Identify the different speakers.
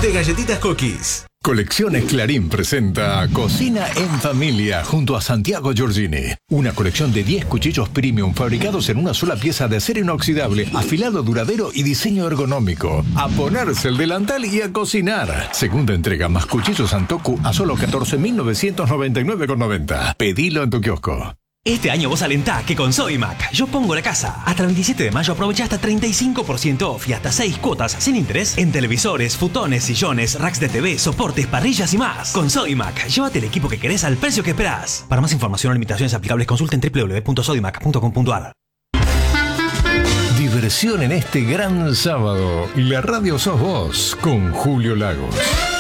Speaker 1: de galletitas Cookies.
Speaker 2: Colecciones Clarín presenta Cocina en Familia junto a Santiago Giorgini. Una colección de 10 cuchillos premium fabricados en una sola pieza de acero inoxidable, afilado duradero y diseño ergonómico. A ponerse el delantal y a cocinar. Segunda entrega más cuchillos Santoku a solo 14.999,90. Pedilo en tu kiosco.
Speaker 3: Este año vos alentá que con Sodimac yo pongo la casa. Hasta el 27 de mayo aprovecha hasta 35% off y hasta 6 cuotas sin interés en televisores, futones, sillones, racks de TV, soportes, parrillas y más. Con Sodimac, llévate el equipo que querés al precio que esperás. Para más información o limitaciones aplicables consulten www.sodimac.com.ar.
Speaker 2: Diversión en este gran sábado. La radio sos vos con Julio Lagos.